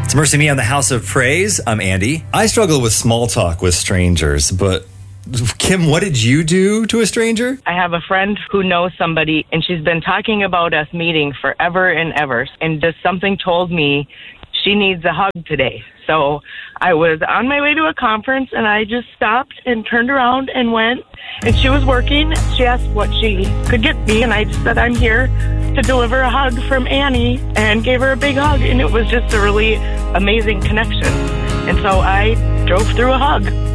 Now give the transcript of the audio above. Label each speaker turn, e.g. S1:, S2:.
S1: It's Mercy Me on the House of Praise. I'm Andy. I struggle with small talk with strangers, but Kim, what did you do to a stranger?
S2: I have a friend who knows somebody, and she's been talking about us meeting forever and ever. And just something told me she needs a hug today. So I was on my way to a conference, and I just stopped and turned around and went. And she was working. She asked what she could get me, and I just said, I'm here to deliver a hug from Annie, and gave her a big hug. And it was just a really amazing connection. And so I drove through a hug.